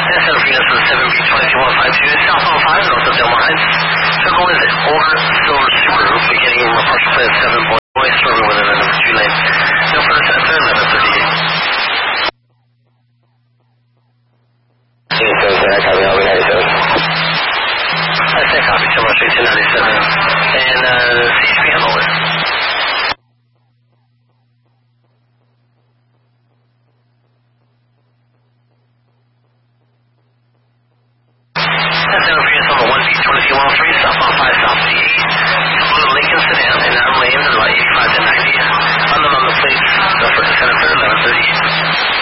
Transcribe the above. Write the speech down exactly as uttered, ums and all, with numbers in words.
And Center for Units seven B twenty-two one five two, southbound five, north of Delmar Heights. Circle is over Silver Subaru, beginning from partial play at seven Boy, swerving within the number two lane. No further center, eleven thirty-eight. eight seven seven, copy, I'll be ninety-seven. That's that copy, Silver Street two ninety-seven. And uh, C H P on over. one three, southbound five, south D. Blue Lincoln sedan, and now lanes at about eighty-five to ninety. On the number plates, no further center, eleven thirty.